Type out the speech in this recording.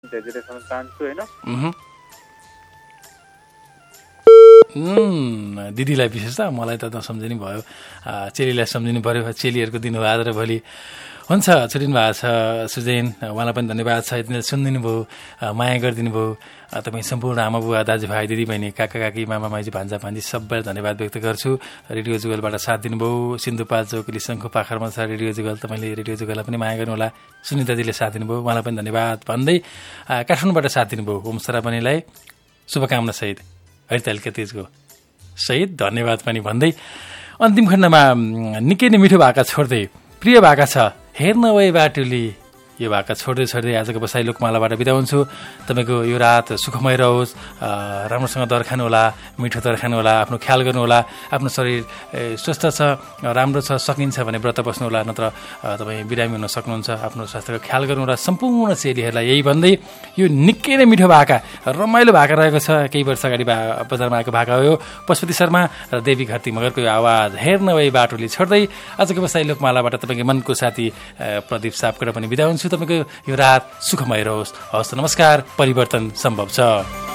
धेरैसम्म चाहन्छु होइन। दिदीलाई विशेष त मलाई त नसम्झिनु भयो, चेलीलाई सम्झिनु पर्यो। चेलीहरूको दिन हो आज र भोलि। हुन्छ, छुट्टिनु भएको छ सुजैन, उहाँलाई पनि धन्यवाद छ, यति सुनिदिनु भयो, माया गरिदिनु भयो। तपाईँ सम्पूर्ण आमा बुवा दाजुभाइ दिदीबहिनी काका काकी मामा माइजू भान्जा भान्जी सबैलाई धन्यवाद व्यक्त गर्छु। रेडियो जुगलबाट साथ दिनुभयो। सिन्धुपाल्चोक शङ्खु पाखरमा छ रेडियो जुगल, तपाईँले रेडियो जुगललाई पनि माया गर्नुहोला। सुनिताजीले साथ दिनुभयो, उहाँलाई पनि धन्यवाद भन्दै काठमाडौँबाट साथ दिनुभयो ओम सराबनीलाई शुभकामना सहित हरितालिका तेजको सहित धन्यवाद पनि भन्दै अन्तिम खण्डमा निकै नै मिठो भाका छोड्दै प्रिय भाका छ हेर्न वै बाटुली, यो भाका छोड्दै छोड्दै आजको बसाइ लोकमालाबाट बिदा हुन्छु। तपाईँको यो रात सुखमय रहोस्, राम्रोसँग दर खानु होला, मिठो दर खानु होला, आफ्नो ख्याल गर्नुहोला, आफ्नो शरीर स्वस्थ छ राम्रो छ सकिन्छ भने व्रत बस्नु होला, नत्र तपाईँ बिरामी हुन सक्नुहुन्छ। आफ्नो स्वास्थ्यको ख्याल गर्नु होला। सम्पूर्ण चेलीहरूलाई यही भन्दै यो निकै नै मिठो भाका रमाइलो भाका रहेको छ, केही वर्ष अगाडि बजारमा आएको भाका हो यो। पशुपति शर्मा र देवी घरती मगरको यो आवाज हेर्न वै बाटुली छोड्दै आजको बसाइ लोकमालाबाट तपाईँको मनको साथी प्रदीप सापकोटा पनि बिदा हुन्छु। तपाईँको यो रात सुखमय रहोस्। हवस्, नमस्कार। परिवर्तन सम्भव छ।